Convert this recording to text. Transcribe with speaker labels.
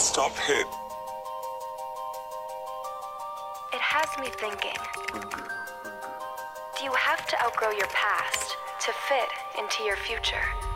Speaker 1: stop hit.
Speaker 2: It has me thinking. Do you have to outgrow your past to fit into your future?